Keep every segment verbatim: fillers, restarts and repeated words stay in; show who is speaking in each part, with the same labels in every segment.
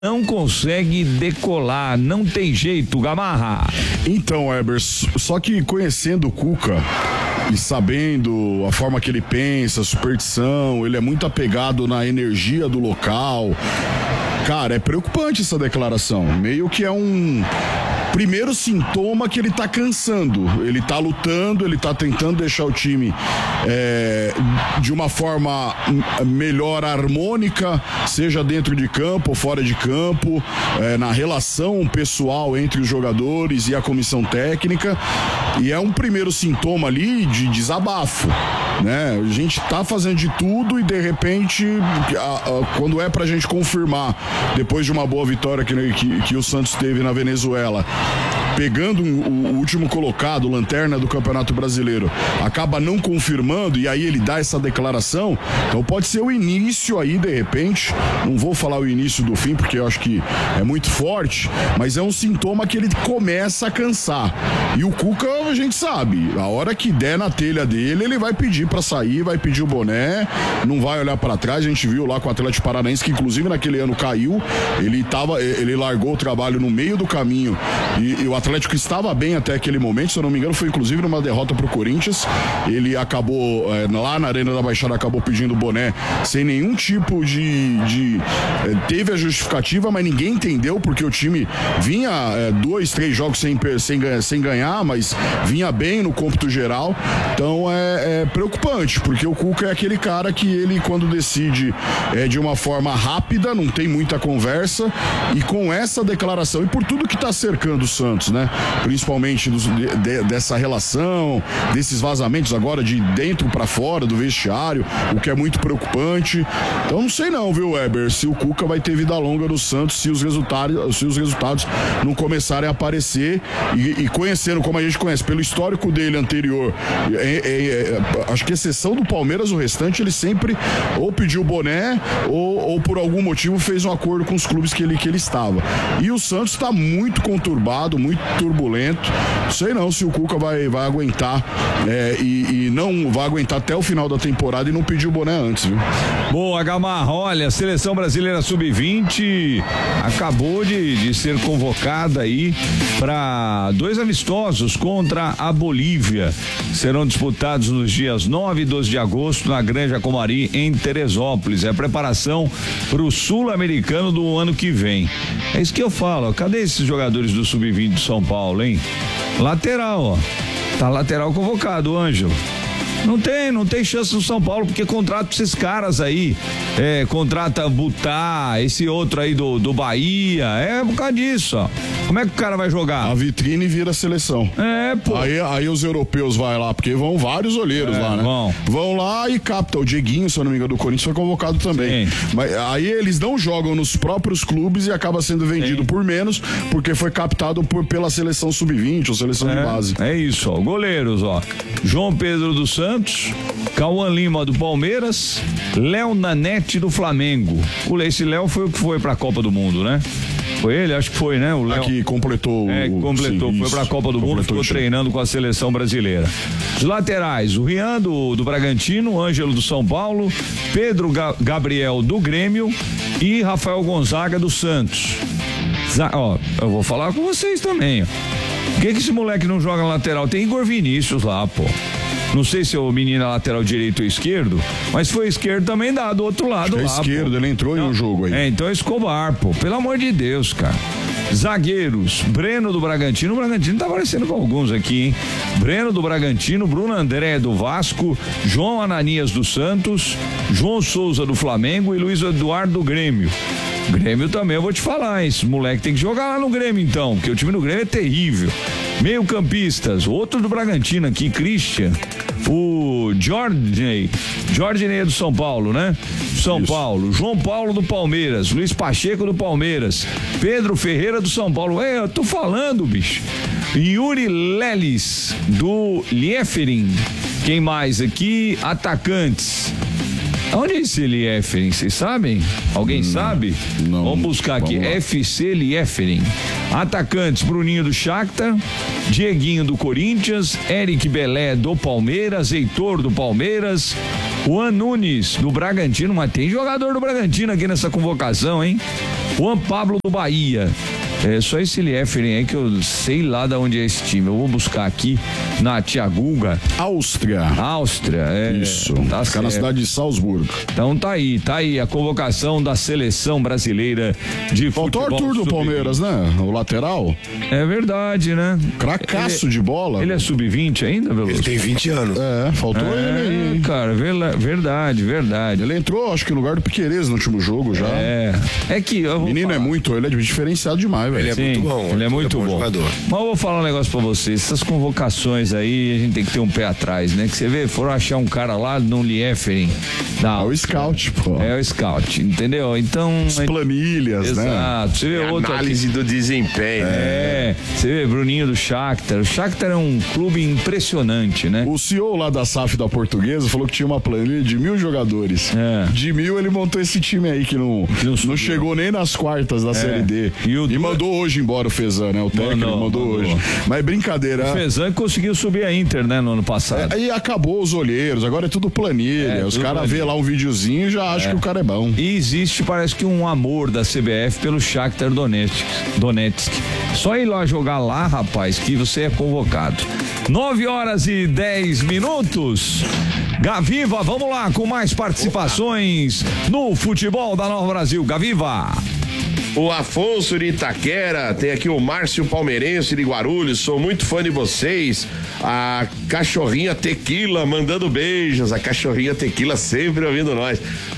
Speaker 1: não consegue decolar, não tem jeito, Gamarra.
Speaker 2: Então, Heber, só que conhecendo o Cuca e sabendo a forma que ele pensa, a superstição, ele é muito apegado na energia do local. Cara, é preocupante essa declaração. Meio que é um primeiro sintoma que ele tá cansando. Ele tá lutando, ele tá tentando deixar o time é, de uma forma melhor harmônica, seja dentro de campo ou fora de campo, é, na relação pessoal entre os jogadores e a comissão técnica. E é um primeiro sintoma ali de desabafo, né? A gente tá fazendo de tudo e de repente, a, a, quando é pra gente confirmar, depois de uma boa vitória que, que, que o Santos teve na Venezuela, pegando o, o último colocado, lanterna do Campeonato Brasileiro, acaba não confirmando e aí ele dá essa declaração. Então pode ser o início aí, de repente, não vou falar o início do fim porque eu acho que é muito forte, mas é um sintoma que ele começa a cansar. E o Cuca, a gente sabe, a hora que der na telha dele, ele vai pedir pra sair, vai pedir o boné, não vai olhar pra trás. A gente viu lá com o Atlético Paranaense, que inclusive naquele ano caiu, ele tava, ele largou o trabalho no meio do caminho e, e o Atlético estava bem até aquele momento, se eu não me engano foi inclusive numa derrota pro Corinthians. Ele acabou, é, lá na Arena da Baixada, acabou pedindo boné sem nenhum tipo de, de é, teve a justificativa, mas ninguém entendeu, porque o time vinha é, dois, três jogos sem, sem, sem ganhar, mas vinha bem no cômputo geral. Então é, é preocupante, porque o Cuca é aquele cara que ele, quando decide é, de uma forma rápida, não tem muita conversa, e com essa declaração e por tudo que está cercando o Santos, né? Principalmente dos, de, de, dessa relação, desses vazamentos agora de dentro para fora do vestiário, o que é muito preocupante. Então não sei não, viu, Weber, se o Cuca vai ter vida longa no Santos se os resultados, se os resultados não começarem a aparecer, e, e conhecendo como a gente conhece, pelo histórico dele anterior, é, é, é, acho que exceção do Palmeiras, o restante ele sempre ou pediu boné ou, ou por algum motivo fez um acordo com os clubes que ele, que ele estava. E o Santos está muito conturbado, muito turbulento. Não sei não se o Cuca vai, vai aguentar é, e, e não vai aguentar até o final da temporada e não pedir o boné antes, viu?
Speaker 1: Boa, Gamarra, olha, a Seleção Brasileira sub vinte acabou de, de ser convocada aí para dois amistosos contra a Bolívia. Serão disputados nos dias nove e doze de agosto na Granja Comari, em Teresópolis. É a preparação para o Sul-Americano do ano que vem. É isso que eu falo, ó. Cadê esses jogadores do sub vinte de São Paulo, hein? Lateral, ó. Tá lateral convocado, Ângelo. Não tem, não tem chance no São Paulo, porque contrata esses caras aí, é, contrata Butá, esse outro aí do, do Bahia, é por causa disso, ó. Como é que o cara vai jogar?
Speaker 2: A vitrine vira a seleção.
Speaker 1: É, pô.
Speaker 2: Aí, aí os europeus vai lá, porque vão vários olheiros é, lá, né? Vão. Vão lá e captam. O Dieguinho, se eu não me engano, do Corinthians foi convocado também. Sim. Mas aí eles não jogam nos próprios clubes e acaba sendo vendido Sim. por menos, porque foi captado por, pela seleção sub vinte ou seleção
Speaker 1: é,
Speaker 2: de base.
Speaker 1: É isso, ó. Goleiros, ó. João Pedro dos Santos, Cauã Lima do Palmeiras, Léo Nanete do Flamengo. O esse Léo foi o que foi pra Copa do Mundo, né? Foi ele? Acho que foi, né? O Léo.
Speaker 2: Que completou.
Speaker 1: É, completou. Sim, foi pra Copa do Mundo, ficou treinando com a seleção brasileira. Os laterais, o Rian do, do Bragantino, Ângelo do São Paulo, Pedro Ga- Gabriel do Grêmio e Rafael Gonzaga do Santos. Za- ó, eu vou falar com vocês também, ó. Por que que esse moleque não joga na lateral? Tem Igor Vinícius lá, pô. Não sei se o menino é lateral direito ou esquerdo, mas foi esquerdo também dá do outro lado
Speaker 2: é
Speaker 1: lá.
Speaker 2: Esquerdo,
Speaker 1: pô.
Speaker 2: Ele entrou
Speaker 1: não,
Speaker 2: em um jogo aí.
Speaker 1: É, então é Escobar, pô. Pelo amor de Deus, cara. Zagueiros, Breno do Bragantino. O Bragantino tá aparecendo com alguns aqui, hein? Breno do Bragantino, Bruno André do Vasco, João Ananias do Santos, João Souza do Flamengo e Luiz Eduardo do Grêmio. Grêmio também, eu vou te falar, hein? Esse moleque tem que jogar lá no Grêmio então, porque o time do Grêmio é terrível. Meio campistas, outro do Bragantino aqui, Christian, o Jorge, Jorge é do São Paulo, né? São Isso. Paulo, João Paulo do Palmeiras, Luiz Pacheco do Palmeiras, Pedro Ferreira do São Paulo. É, eu tô falando, bicho. Yuri Lelis do Liefering. Quem mais aqui? Atacantes. Onde é esse Liefering? Vocês sabem? Alguém hum, sabe?
Speaker 2: Não.
Speaker 1: Vamos buscar aqui. Vamos F C Liefering. Atacantes: Bruninho do Shakhtar, Dieguinho do Corinthians, Eric Belé do Palmeiras, Heitor do Palmeiras, Juan Nunes do Bragantino. Mas tem jogador do Bragantino aqui nessa convocação, hein? Juan Pablo do Bahia. É só esse Liefering aí que eu sei lá de onde é esse time. Eu vou buscar aqui na Tiaguga.
Speaker 2: Áustria.
Speaker 1: Áustria, é.
Speaker 2: Isso.
Speaker 1: Tá
Speaker 2: Fica na cidade de Salzburgo.
Speaker 1: Então tá aí, tá aí a convocação da seleção brasileira de
Speaker 2: Faltou
Speaker 1: futebol.
Speaker 2: Faltou o Arthur do
Speaker 1: sub vinte.
Speaker 2: Palmeiras, né? O lateral.
Speaker 1: É verdade, né?
Speaker 2: Cracaço
Speaker 1: ele,
Speaker 2: de bola.
Speaker 1: Ele é sub vinte ainda, Veloso?
Speaker 3: Ele tem vinte anos.
Speaker 2: É, faltou
Speaker 1: é,
Speaker 2: ele aí.
Speaker 1: Cara, verdade, verdade.
Speaker 2: Ele entrou, acho que no lugar do Piquerez no último jogo já.
Speaker 1: É. É que. Eu vou
Speaker 2: Menino
Speaker 1: falar.
Speaker 2: é muito, ele é diferenciado demais, velho.
Speaker 3: Ele é
Speaker 1: Sim,
Speaker 3: muito bom.
Speaker 1: Ele é muito
Speaker 3: bom.
Speaker 1: bom.
Speaker 3: Jogador.
Speaker 1: Mas eu vou falar um negócio pra vocês. Essas convocações aí, a gente tem que ter um pé atrás, né? Que você vê, foram achar um cara lá no Liefering.
Speaker 2: É o scout, pô.
Speaker 1: É o scout, entendeu? Então.
Speaker 2: As planilhas,
Speaker 1: Exato.
Speaker 2: né?
Speaker 1: Exato. Você vê
Speaker 3: É
Speaker 1: outro
Speaker 3: análise
Speaker 1: aqui.
Speaker 3: do desempenho.
Speaker 1: É. Você vê Bruninho do Shakhtar. O Shakhtar é um clube impressionante, né?
Speaker 2: O C E O lá da S A F da Portuguesa falou que tinha uma planilha de mil jogadores.
Speaker 1: É.
Speaker 2: De mil ele montou esse time aí que não,
Speaker 1: Que não
Speaker 2: não,
Speaker 1: subiu.
Speaker 2: chegou nem nas quartas da Série D.
Speaker 1: E o
Speaker 2: E
Speaker 1: Du-
Speaker 2: mandou hoje embora o Fezan, né? O técnico
Speaker 1: Mandou,
Speaker 2: mandou,
Speaker 1: mandou.
Speaker 2: hoje. Mas é brincadeira.
Speaker 1: O Fezan conseguiu subir a Inter, né, no ano passado.
Speaker 2: Aí acabou os olheiros, agora é tudo planilha.
Speaker 1: É,
Speaker 2: os
Speaker 1: tudo
Speaker 2: caras vê
Speaker 1: planilha.
Speaker 2: lá um videozinho e já acham que o cara é bom.
Speaker 1: E existe, parece que um amor da C B F pelo Shakhtar Donetsk. Donetsk. Só ir lá jogar lá, rapaz, que você é convocado. nove horas e dez minutos. Gaviva, vamos lá com mais participações no futebol da Nova Brasil. Gaviva.
Speaker 3: O Afonso de Itaquera, tem aqui o Márcio Palmeirense de Guarulhos, sou muito fã de vocês. A cachorrinha Tequila mandando beijos, a cachorrinha Tequila sempre ouvindo nós.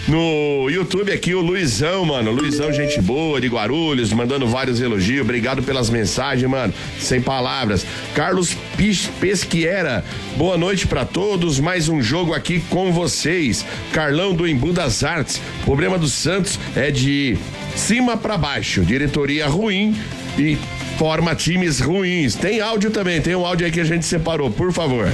Speaker 3: No YouTube aqui o Luizão, mano, Luizão gente boa de Guarulhos, mandando vários elogios, obrigado pelas mensagens, mano, sem palavras. Carlos Pis- Pesquiera, boa noite pra todos, mais um jogo aqui com vocês. Carlão do Embu das Artes, o problema do Santos é de cima pra baixo, diretoria ruim e forma times ruins. Tem áudio também, tem um áudio aí que a gente separou, por favor.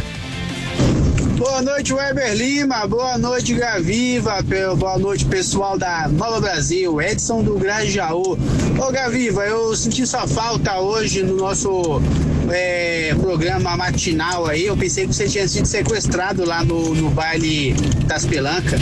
Speaker 4: Boa noite, Weber Lima. Boa noite, Gaviva. Boa noite, pessoal da Nova Brasil. Edson do Grajaú. Ô, Gaviva, eu senti sua falta hoje no nosso é, programa matinal aí. Eu pensei que você tinha sido sequestrado lá no, no baile das Pelancas.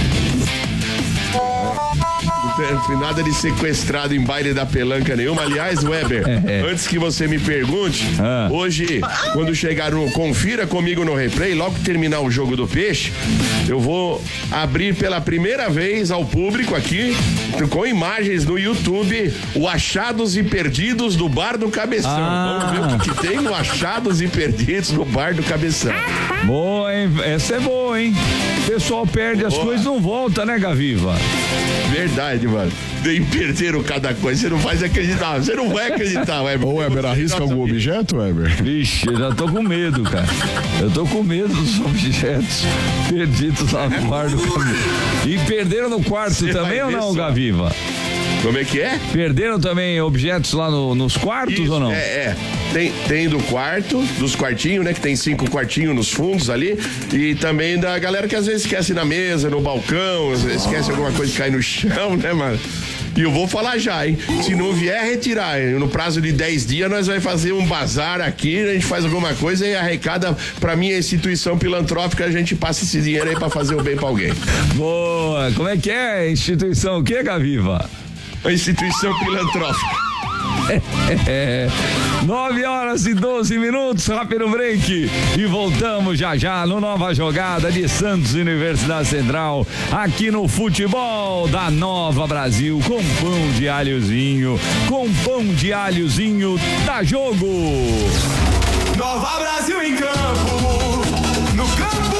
Speaker 3: Não tem nada de sequestrado em baile da pelanca nenhuma. Aliás, Weber,
Speaker 1: É, é.
Speaker 3: antes que você me pergunte,
Speaker 1: Ah.
Speaker 3: hoje, quando chegar no Confira comigo no replay, logo que terminar o jogo do peixe, eu vou abrir pela primeira vez ao público aqui, com imagens no YouTube, o Achados e Perdidos do Bar do Cabeção.
Speaker 1: Ah.
Speaker 3: Vamos ver o que, que tem no Achados e Perdidos do Bar do Cabeção.
Speaker 1: Boa, hein? Essa é boa, hein? O pessoal perde as
Speaker 3: Boa.
Speaker 1: coisas e não volta, né, Gaviva?
Speaker 3: Verdade, mano. Nem perderam cada coisa. Você não faz acreditar. Você não vai acreditar, Weber.
Speaker 2: Ô, Weber, arrisca algum objeto, Weber?
Speaker 1: Vixe, eu já tô com medo, cara. Eu tô com medo dos objetos perdidos lá no quarto do caminho. E perderam no quarto
Speaker 3: Você
Speaker 1: também
Speaker 3: vai
Speaker 1: ou
Speaker 3: ver
Speaker 1: não,
Speaker 3: só.
Speaker 1: Gaviva?
Speaker 3: Como é que é?
Speaker 1: Perderam também objetos lá no- nos quartos
Speaker 3: Isso,
Speaker 1: ou não?
Speaker 3: É, é. Tem, tem do quarto, dos quartinhos, né? Que tem cinco quartinhos nos fundos ali. E também da galera que às vezes esquece na mesa, no balcão, às vezes esquece alguma coisa que cai no chão, né, mano? E eu vou falar já, hein? Se não vier retirar, hein? No prazo de dez dias, nós vamos fazer um bazar aqui, a gente faz alguma coisa e arrecada pra minha instituição filantrópica, a gente passa esse dinheiro aí pra fazer o bem pra alguém.
Speaker 1: Boa, como é que é? Instituição o quê, Gaviva?
Speaker 3: A instituição filantrópica.
Speaker 1: É, nove horas e doze minutos, rápido break. E voltamos já já no Nova Jogada de Santos Universidade Central, aqui no futebol da Nova Brasil, com pão de alhozinho, com pão de alhozinho, dá jogo.
Speaker 5: Nova Brasil em campo, no campo,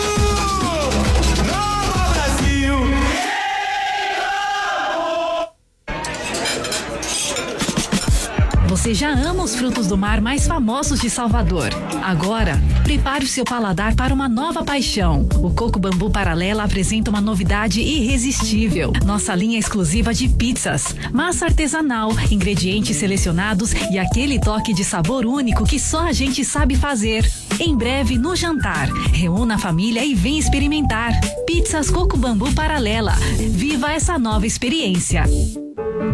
Speaker 5: Nova Brasil.
Speaker 6: Você já ama os frutos do mar mais famosos de Salvador. Agora, prepare o seu paladar para uma nova paixão. O Coco Bambu Paralela apresenta uma novidade irresistível. Nossa linha exclusiva de pizzas. Massa artesanal, ingredientes selecionados e aquele toque de sabor único que só a gente sabe fazer. Em breve no jantar. Reúna a família e vem experimentar. Pizzas Coco Bambu Paralela. Viva essa nova experiência.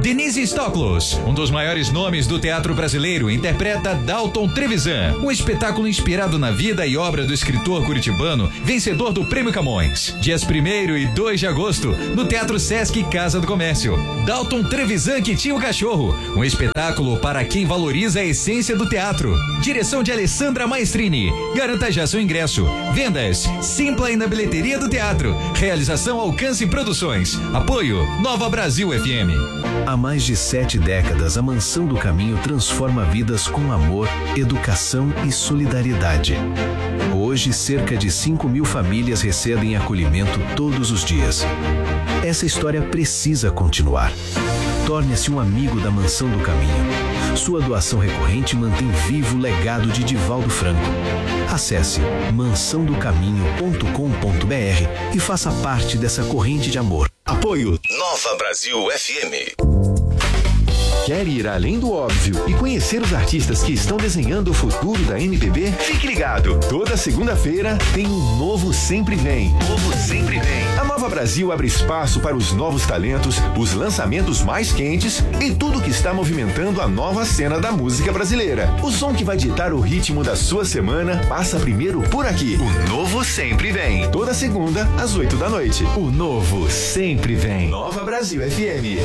Speaker 7: Denise Stoklos, um dos maiores nomes do teatro brasileiro, interpreta Dalton Trevisan, um espetáculo inspirado na vida e obra do escritor curitibano, vencedor do Prêmio Camões. Dias primeiro e dois de agosto, no Teatro Sesc Casa do Comércio. Dalton Trevisan que tinha o cachorro, um espetáculo para quem valoriza a essência do teatro. Direção de Alessandra Maestrini. Garanta já seu ingresso. Vendas Simpla e na bilheteria do teatro. Realização Alcance Produções. Apoio Nova Brasil F M.
Speaker 8: Há mais de sete décadas, a Mansão do Caminho transforma vidas com amor, educação e solidariedade. Hoje, cerca de cinco mil famílias recebem acolhimento todos os dias. Essa história precisa continuar. Torne-se um amigo da Mansão do Caminho. Sua doação recorrente mantém vivo o legado de Divaldo Franco. Acesse mansão do caminho ponto com ponto br e faça parte dessa corrente de amor. Apoio
Speaker 9: Nova Brasil F M.
Speaker 10: Quer ir além do óbvio e conhecer os artistas que estão desenhando o futuro da M P B? Fique ligado! Toda segunda-feira tem um Novo Sempre Vem. Novo Sempre Vem. A Nova Brasil abre espaço para os novos talentos, os lançamentos mais quentes e tudo que está movimentando a nova cena da música brasileira. O som que vai ditar o ritmo da sua semana passa primeiro por aqui. O Novo Sempre Vem. Toda segunda, às oito da noite. O Novo Sempre Vem. Nova Brasil F M.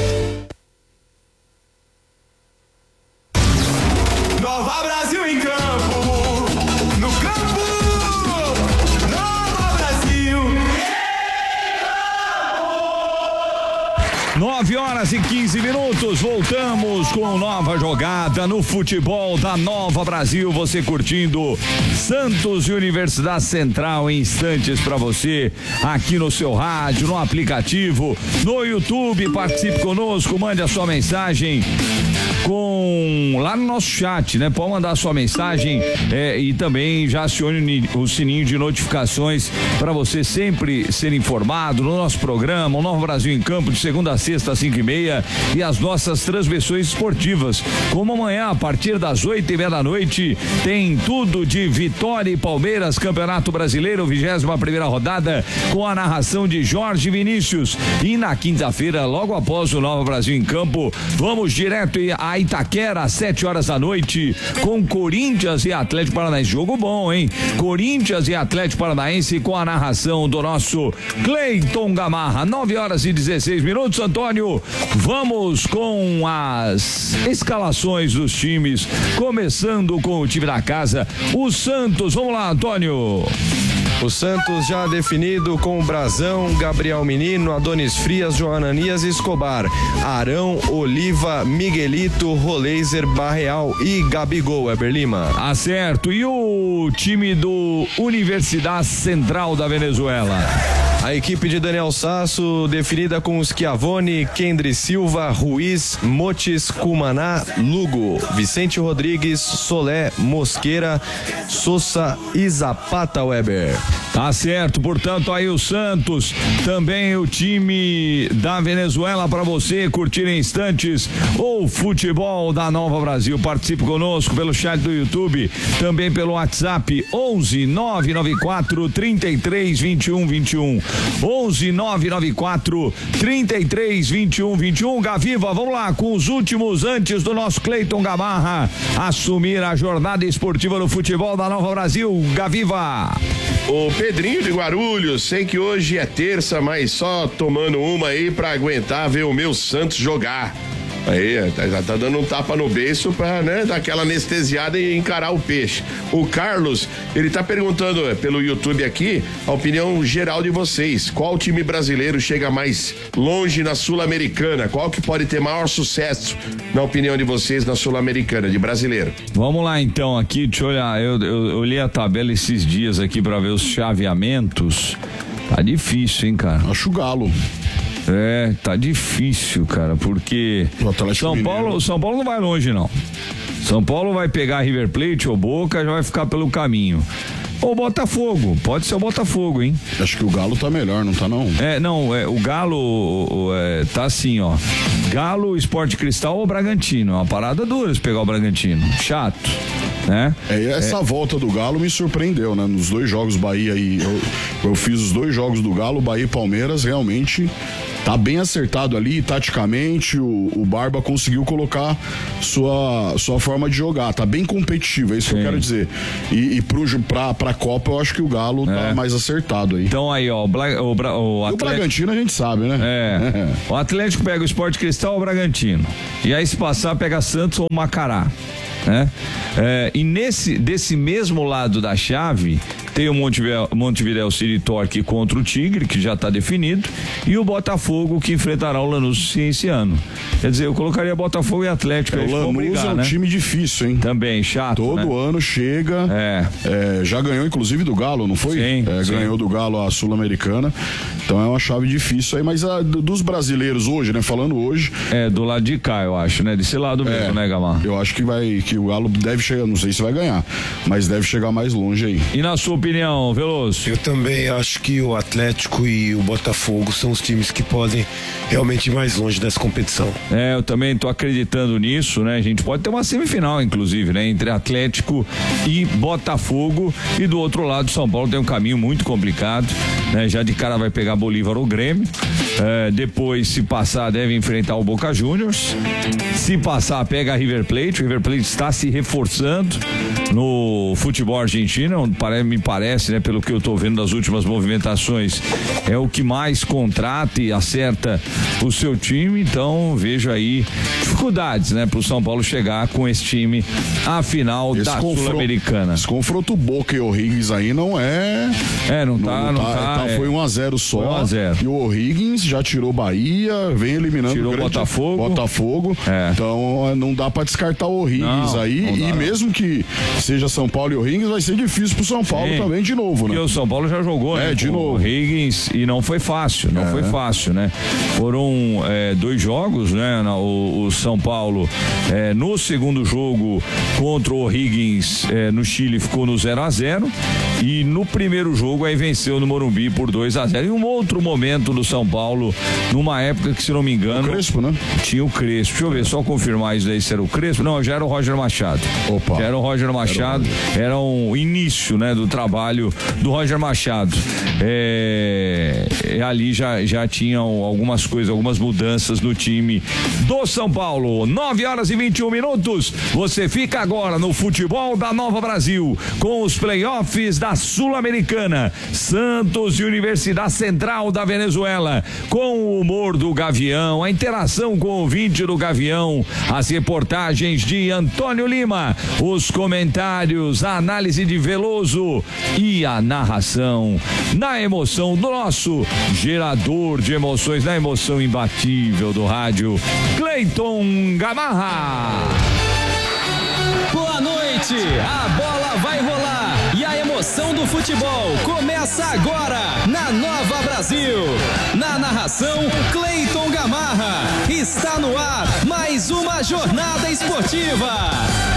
Speaker 5: Nova Brasil em campo, no campo, Nova Brasil.
Speaker 1: nove horas e quinze minutos, voltamos com nova jogada no futebol da Nova Brasil. Você curtindo Santos e Universidade Central em instantes para você aqui no seu rádio, no aplicativo, no YouTube. Participe conosco, mande a sua mensagem com lá no nosso chat, né? Pode mandar a sua mensagem é, e também já acione o sininho de notificações para você sempre ser informado no nosso programa, o Nova Brasil em Campo, de segunda a sexta às cinco e meia, e as nossas transmissões esportivas, como amanhã a partir das oito e meia da noite tem tudo de Vitória e Palmeiras, Campeonato Brasileiro, vigésima primeira rodada, com a narração de Jorge Vinícius. E na quinta-feira, logo após o Nova Brasil em Campo, vamos direto a Itaquera às sete horas da noite com Corinthians e Atlético Paranaense. Jogo bom, hein? Corinthians e Atlético Paranaense com a narração do nosso Cleiton Gamarra. nove horas e dezesseis minutos, Antônio. Vamos com as escalações dos times, começando com o time da casa, o Santos. Vamos lá, Antônio.
Speaker 11: O Santos já definido com o Brazão, Gabriel Menino, Adonis Frias, Joananias e Escobar, Arão, Oliva, Miguelito, Roleiser, Barreal e Gabigol. Eber Lima.
Speaker 1: Acerto. E o time do Universidade Central da Venezuela?
Speaker 11: A equipe de Daniel Sasso definida com Schiavone, Kendry Silva, Ruiz, Motis, Cumaná, Lugo, Vicente Rodrigues, Solé, Mosqueira, Sousa e Zapata. Weber.
Speaker 1: Tá certo, portanto aí o Santos, também o time da Venezuela para você curtir em instantes o futebol da Nova Brasil. Participe conosco pelo chat do YouTube, também pelo WhatsApp onze nove nove quatro, trinta e três, vinte e um, vinte e um. onze nove nove quatro, trinta e três, vinte e um, vinte e um. Gaviva, vamos lá com os últimos antes do nosso Cleiton Gamarra assumir a jornada esportiva no futebol da Nova Brasil. Gaviva.
Speaker 3: O Pedrinho de Guarulhos, sei que hoje é terça, mas só tomando uma aí pra aguentar ver o meu Santos jogar. Aí, já tá dando um tapa no beiço pra, né, dar aquela anestesiada e encarar o peixe. O Carlos, ele tá perguntando pelo YouTube aqui a opinião geral de vocês. Qual time brasileiro chega mais longe na Sul-Americana? Qual que pode ter maior sucesso, na opinião de vocês, na Sul-Americana, de brasileiro?
Speaker 1: Vamos lá então, aqui, deixa eu olhar, eu, eu, eu li a tabela esses dias aqui pra ver os chaveamentos. Tá difícil, hein, cara?
Speaker 2: Acho o Galo.
Speaker 1: É, tá difícil, cara, porque São Paulo, São Paulo não vai longe, não. São Paulo vai pegar River Plate ou Boca, já vai ficar pelo caminho. Ou Botafogo, pode ser o Botafogo, hein?
Speaker 2: Acho que o Galo tá melhor, não tá não?
Speaker 1: É, não, é, o Galo o, é, tá assim, ó. Galo, Sport Cristal ou Bragantino, é uma parada dura se pegar o Bragantino, chato. né?
Speaker 2: É, essa é. volta do Galo me surpreendeu, né? Nos dois jogos Bahia e eu, eu fiz os dois jogos do Galo, Bahia e Palmeiras, realmente tá bem acertado ali, taticamente, o, o Barba conseguiu colocar sua, sua forma de jogar, tá bem competitivo, é isso Sim. que eu quero dizer. E, e pro, pra, pra Copa eu acho que o Galo é. tá mais acertado aí.
Speaker 1: Então aí, ó, o, Bla, o, Bra, o, Atlético...
Speaker 2: o Bragantino a gente sabe, né?
Speaker 1: É. O Atlético pega o Sport Cristal ou o Bragantino. E aí se passar, pega Santos ou Macará. Né? É, e nesse desse mesmo lado da chave tem o Montevideo, Montevideo City Torque contra o Tigre, que já está definido, e o Botafogo, que enfrentará o Lanús esse ano. Quer dizer, eu colocaria Botafogo e Atlético.
Speaker 2: É, o Lanús brigar, é um né? time difícil, hein?
Speaker 1: Também, chato,
Speaker 2: Todo
Speaker 1: né?
Speaker 2: ano chega,
Speaker 1: é.
Speaker 2: É, já ganhou inclusive do Galo, não foi?
Speaker 1: Sim,
Speaker 2: é,
Speaker 1: sim.
Speaker 2: Ganhou do Galo a Sul-Americana, então é uma chave difícil aí, mas a, dos brasileiros hoje, né? Falando hoje...
Speaker 1: É, do lado de cá, eu acho, né? Desse lado mesmo,
Speaker 2: é,
Speaker 1: né, Gamar?
Speaker 2: Eu acho que vai, que o Galo deve chegar, não sei se vai ganhar, mas deve chegar mais longe aí.
Speaker 1: E na sua opinião, Veloso?
Speaker 12: Eu também acho que o Atlético e o Botafogo são os times que podem realmente ir mais longe dessa competição.
Speaker 1: É, eu também tô acreditando nisso, né? A gente pode ter uma semifinal, inclusive, né? Entre Atlético e Botafogo, e do outro lado, São Paulo tem um caminho muito complicado, né? Já de cara vai pegar Bolívar ou Grêmio, é, depois, se passar, deve enfrentar o Boca Juniors, se passar, pega a River Plate. O River Plate está se reforçando no futebol argentino, me parece, né? Pelo que eu tô vendo das últimas movimentações, é o que mais contrata e acerta o seu time, então vejo aí dificuldades, né, pro São Paulo chegar com esse time à final esse da Sul-Americana.
Speaker 2: Esse confronto Boca e O'Higgins aí não é...
Speaker 1: É, não tá, não, não tá. tá,
Speaker 2: tá
Speaker 1: é.
Speaker 2: Foi um a zero só.
Speaker 1: um a zero.
Speaker 2: E o O'Higgins já tirou Bahia, vem eliminando
Speaker 1: tirou
Speaker 2: o grande
Speaker 1: Botafogo.
Speaker 2: Botafogo.
Speaker 1: É.
Speaker 2: Então não dá pra descartar o O'Higgins
Speaker 1: não,
Speaker 2: aí,
Speaker 1: não dá,
Speaker 2: e
Speaker 1: não.
Speaker 2: mesmo que seja São Paulo e O'Higgins, vai ser difícil pro São Paulo Sim. também de novo, né?
Speaker 1: Porque o São Paulo já jogou,
Speaker 2: é,
Speaker 1: né?
Speaker 2: de novo.
Speaker 1: O Higgins, e não foi fácil, não é. foi fácil, né? Foram é, dois jogos, né? O, o São Paulo, é, no segundo jogo contra o Higgins, é, no Chile, ficou no zero a zero, e no primeiro jogo aí venceu no Morumbi por dois a zero. E um outro momento do São Paulo, numa época que, se não me engano,
Speaker 2: o Crespo, né?
Speaker 1: Tinha o Crespo. Deixa eu ver, só confirmar isso daí, se era o Crespo. Não, já era o Roger Machado.
Speaker 2: Opa.
Speaker 1: Já era o Roger Machado. Era, era um início, né, do trabalho do Roger Machado. É, é, ali já, já tinham algumas coisas, algumas mudanças no time do São Paulo. nove horas e vinte e um minutos. Você fica agora no futebol da Nova Brasil com os playoffs da Sul-Americana. Santos e Universidade Central da Venezuela, com o humor do Gavião, a interação com o ouvinte do Gavião, as reportagens de Antônio Lima, os comentários, a análise de Veloso e a narração na emoção do nosso gerador de emoções, na emoção imbatível do rádio, Cleiton Gamarra.
Speaker 13: Boa noite, a bola vai rolar e a emoção do futebol começa agora na Nova Brasil. Na narração, Cleiton Gamarra. Está no ar mais uma jornada esportiva.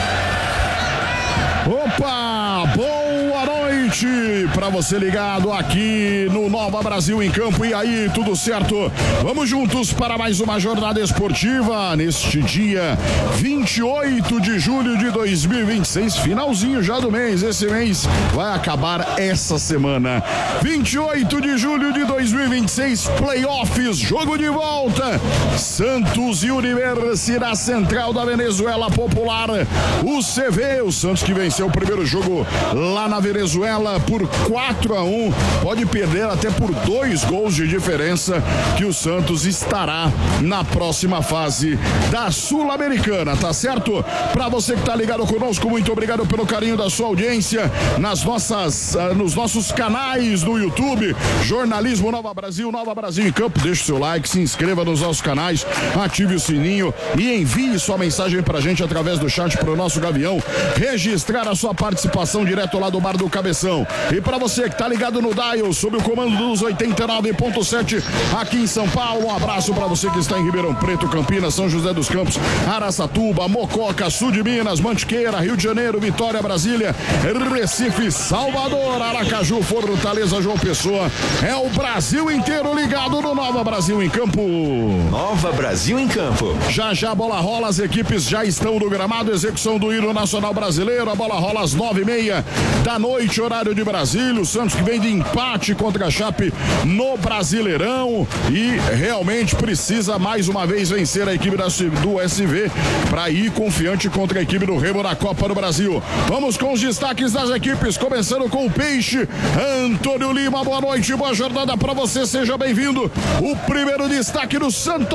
Speaker 2: Opa, boa noite pra você ligado aqui no Nova Brasil em Campo. E aí, tudo certo? Vamos juntos para mais uma jornada esportiva neste dia vinte e oito de julho de dois mil e vinte e seis, finalzinho já do mês. Esse mês vai acabar essa semana. vinte e oito de julho de dois mil e vinte e seis, playoffs, jogo de volta. Santos e Universidade Central da Venezuela Popular, o C V, o Santos que venceu o primeiro jogo lá na Venezuela por quatro a um, pode perder até por dois gols de diferença, que o Santos estará na próxima fase da Sul-Americana, tá certo? Pra você que tá ligado conosco, muito obrigado pelo carinho da sua audiência nas nossas, uh, nos nossos canais do YouTube, Jornalismo Nova Brasil, Nova Brasil em Campo. Deixe o seu like, se inscreva nos nossos canais, ative o sininho e envie sua mensagem pra gente através do chat pro nosso Gavião registrar a sua participação direto lá do Bar do Cabeção. Cabeção. E para você que tá ligado no Dial, sob o comando dos oitenta e nove ponto sete aqui em São Paulo, um abraço para você que está em Ribeirão Preto, Campinas, São José dos Campos, Araçatuba, Mococa, Sul de Minas, Mantiqueira, Rio de Janeiro, Vitória, Brasília, Recife, Salvador, Aracaju, Fortaleza, João Pessoa. É o Brasil inteiro ligado no Nova Brasil em Campo.
Speaker 10: Nova Brasil em Campo.
Speaker 2: Já já a bola rola, as equipes já estão no gramado, execução do hino nacional brasileiro, a bola rola às nove e meia da noite, horário de Brasília. O Santos que vem de empate contra a Chape no Brasileirão e realmente precisa mais uma vez vencer a equipe da, do S V para ir confiante contra a equipe do Remo da Copa do Brasil. Vamos com os destaques das equipes, começando com o Peixe. Antônio Lima, boa noite, boa jornada para você, seja bem-vindo. O primeiro destaque do Santos.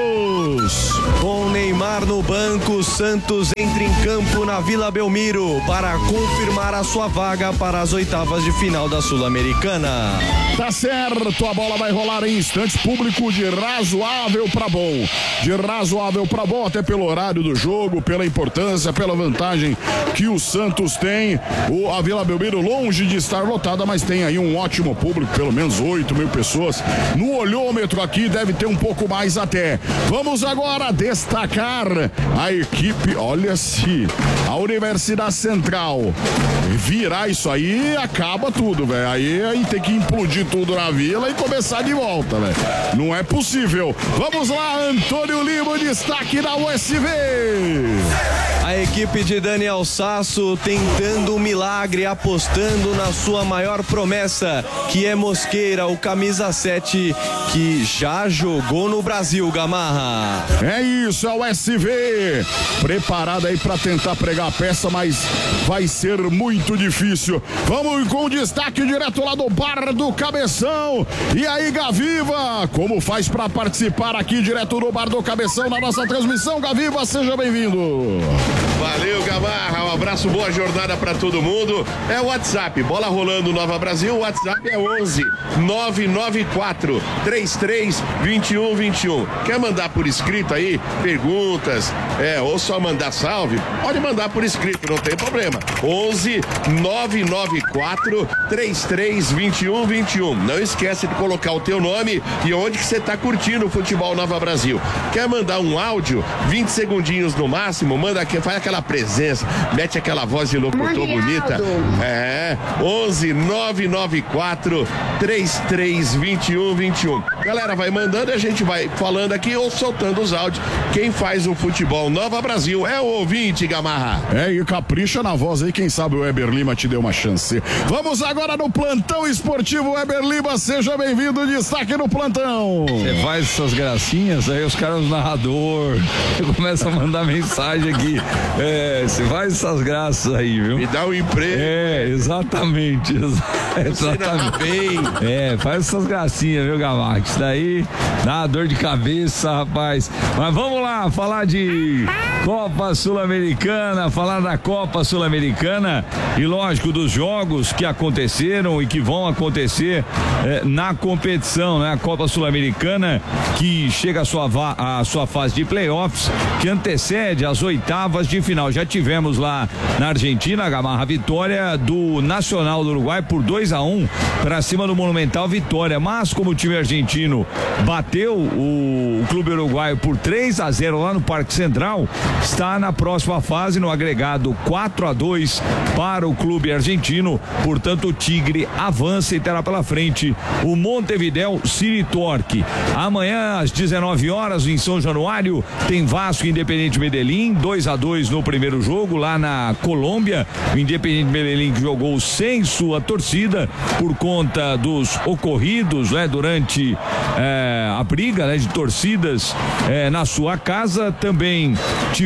Speaker 11: Com Neymar no banco, Santos entra em campo na Vila Belmiro para confirmar a sua vaga para as oitavas de final da Sul-Americana.
Speaker 2: Tá certo, a bola vai rolar em instantes, público de razoável para bom. De razoável para bom, até pelo horário do jogo, pela importância, pela vantagem que o Santos tem. O, a Vila Belmiro longe de estar lotada, mas tem aí um ótimo público, pelo menos oito mil pessoas. No olhômetro aqui deve ter um pouco mais até. Vamos agora destacar a equipe, olha-se, a Universidade Central. Virar isso aí, acaba tudo, velho. Aí, aí tem que implodir tudo na Vila e começar de volta, velho. Não é possível. Vamos lá, Antônio Lima, destaque da U S V.
Speaker 11: A equipe de Daniel Sasso tentando um milagre, apostando na sua maior promessa, que é Mosqueira, o camisa sete, que já jogou no Brasil, Gamarra.
Speaker 2: É isso, é o U S V preparada aí para tentar pregar a peça, mas vai ser muito difícil. Vamos com o destaque direto lá do Bar do Cabeção. E aí, Gaviva, como faz para participar aqui direto do Bar do Cabeção na nossa transmissão? Gaviva, seja bem-vindo.
Speaker 3: Valeu, Gamarra, um abraço, boa jornada pra todo mundo. É o WhatsApp, bola rolando Nova Brasil, o WhatsApp é onze nove nove quatro três três dois um dois um. Quer mandar por escrito aí perguntas, é, ou só mandar salve? Pode mandar por escrito, não tem problema. onze nove nove quatro três três dois um dois um. Não esquece de colocar o teu nome e onde que você tá curtindo o futebol Nova Brasil. Quer mandar um áudio, vinte segundinhos no máximo, manda aqui, faz aquela presença, mete aquela voz de locutor bonita. É, onze nove nove quatro três três dois um dois um. Galera, vai mandando e a gente vai falando aqui ou soltando os áudios. Quem faz o futebol Nova Brasil é o ouvinte, Gamarra.
Speaker 2: É, e capricha na voz aí, quem sabe o Weber Lima te deu uma chance. Vamos agora no plantão esportivo, Weber Lima, seja bem-vindo, destaque no plantão.
Speaker 1: Você faz essas gracinhas, aí os caras, o narrador, começa a mandar mensagem aqui. É, você faz essas graças aí, viu?
Speaker 3: Me dá um emprego.
Speaker 1: É, exatamente. Exatamente. Bem. É, faz essas gracinhas, viu, Gamarra? Isso daí dá uma dor de cabeça, rapaz. Mas vamos lá, falar de Copa Sul-Americana, falar da Copa Sul-Americana e, lógico, dos jogos que aconteceram e que vão acontecer é, na competição, né? A Copa Sul-Americana que chega à sua, à sua fase de playoffs, que antecede as oitavas de final. Já tivemos lá na Argentina, Gamarra, a vitória do Nacional do Uruguai por dois a um para cima do Monumental Vitória, mas como o time argentino bateu o, o clube uruguaio por três a zero lá no Parque Central, está na próxima fase no agregado quatro a dois para o clube argentino. Portanto, o Tigre avança e terá pela frente o Montevideo City Torque. Amanhã às dezenove horas em São Januário tem Vasco e Independiente Medellín, dois a dois no primeiro jogo lá na Colômbia. O Independiente Medellín que jogou sem sua torcida por conta dos ocorridos, né, durante é, a briga, né, de torcidas é, na sua casa. Também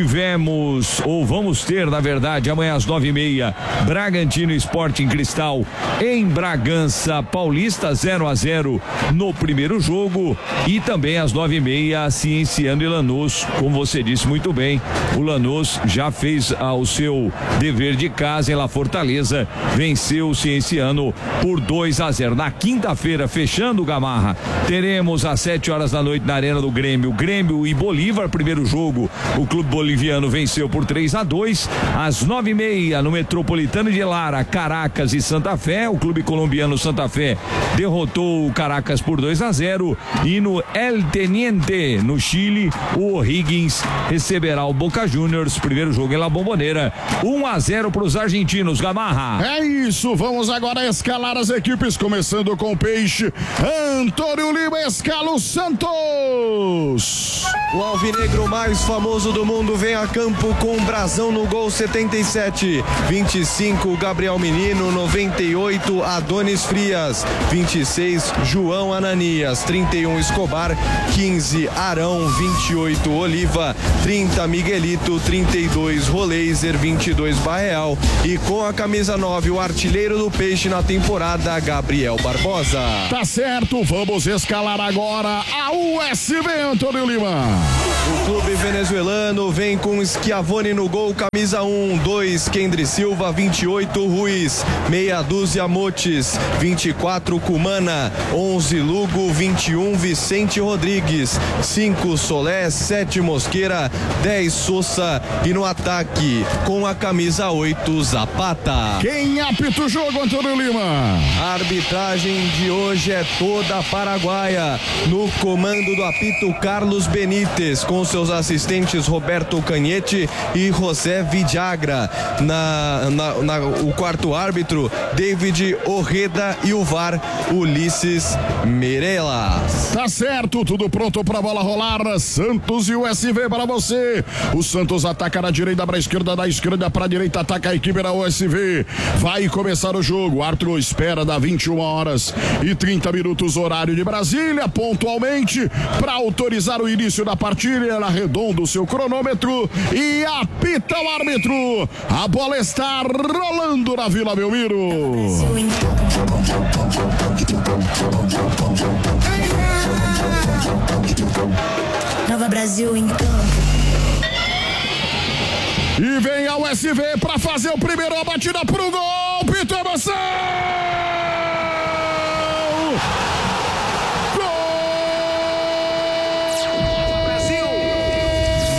Speaker 1: tivemos, ou vamos ter, na verdade, amanhã às nove e meia, Bragantino Sporting Cristal em Bragança Paulista, zero a zero no primeiro jogo. E também às nove e meia, Cienciano e Lanús, como você disse muito bem, o Lanús já fez ah, o seu dever de casa em La Fortaleza, venceu o Cienciano por dois a zero. Na quinta-feira, fechando o Gamarra, teremos às sete horas da noite na Arena do Grêmio, Grêmio e Bolívar. Primeiro jogo, o clube boliviano venceu por três a dois. Às nove e meia, no Metropolitano de Lara, Caracas e Santa Fé. O clube colombiano Santa Fé derrotou o Caracas por dois a zero. E no El Teniente, no Chile, o O'Higgins receberá o Boca Juniors. Primeiro jogo em La Bombonera, um a zero para os argentinos. Gamarra.
Speaker 2: É isso, vamos agora escalar as equipes, começando com o Peixe. Antônio Lima escala o Santos.
Speaker 11: O alvinegro mais famoso do mundo vem a campo com um brasão no gol. Setenta e sete, vinte e cinco Gabriel Menino, noventa e oito Adonis Frias, vinte e seis João Ananias, trinta e um Escobar, quinze Arão, vinte e oito Oliva, trinta Miguelito, trinta e dois Roleiser, vinte e dois Barreal e com a camisa nove o artilheiro do Peixe na temporada, Gabriel Barbosa.
Speaker 2: Tá certo, vamos escalar agora a U S V, Antônio Lima.
Speaker 11: O clube venezuelano vem com Schiavone no gol, camisa um, dois Kendry Silva, vinte e oito Ruiz, meia dúzia Motes, vinte e quatro Cumana, onze Lugo, vinte e um Vicente Rodrigues, cinco Solé, sete Mosqueira, dez Sousa e no ataque com a camisa oito Zapata.
Speaker 2: Quem apita o jogo, Antônio Lima?
Speaker 11: A arbitragem de hoje é toda paraguaia, no comando do apito Carlos Benítez, com seus assistentes Roberto Canhete e José Vidagra. Na, na, na, o quarto árbitro, David Orreda, e o V A R, Ulisses Meirelles.
Speaker 2: Tá certo, tudo pronto pra bola rolar. Santos e U S V para você. O Santos ataca da direita para a esquerda, da esquerda para a direita, ataca a equipe da U S V. Vai começar o jogo. O árbitro espera da vinte e uma horas e trinta minutos, horário de Brasília, pontualmente, para autorizar o início da partida. Ele arredonda o seu cronômetro e apita o árbitro. A bola está rolando na Vila Belmiro.
Speaker 14: Nova Brasil em campo.
Speaker 2: E vem a U S V para fazer o primeiro, a batida pro gol. Pita emoção!